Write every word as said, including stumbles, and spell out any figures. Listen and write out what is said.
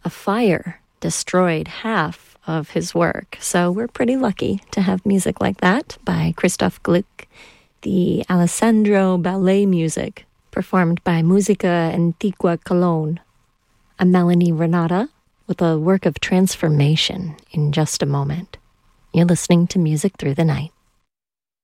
a fire destroyed half of his work. So we're pretty lucky to have music like that by Christoph Gluck, the Alessandro Ballet music performed by Musica Antigua Cologne. I'm Melanie Renata with a work of transformation in just a moment. You're listening to Music Through the Night.